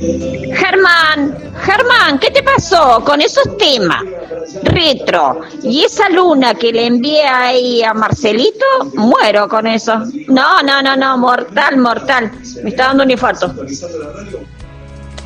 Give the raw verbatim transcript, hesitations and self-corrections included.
Germán, Germán, ¿qué te pasó con esos temas? Retro. Y esa luna que le envié ahí a Marcelito, muero con eso. No, no, no, no, mortal, mortal. Me está dando un infarto.